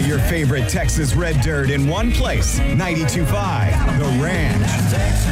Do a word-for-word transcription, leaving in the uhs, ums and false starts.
your favorite Texas red dirt in one place. ninety-two point five The Ranch.